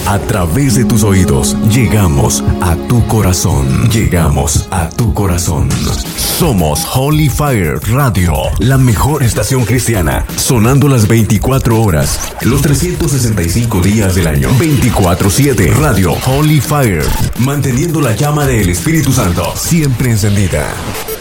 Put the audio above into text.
A través de tus oídos, llegamos a tu corazón. Llegamos a tu corazón. Somos Holy Fire Radio, la mejor estación cristiana, sonando las 24 horas, los 365 días del año, 24/7. Radio Holy Fire, manteniendo la llama del Espíritu Santo siempre encendida.